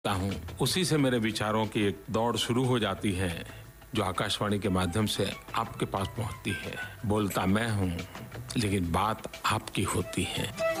हूँ, उसी से मेरे विचारों की एक दौड़ शुरू हो जाती है जो आकाशवाणी के माध्यम से आपके पास पहुंचती है। बोलता मैं हूँ लेकिन बात आपकी होती है।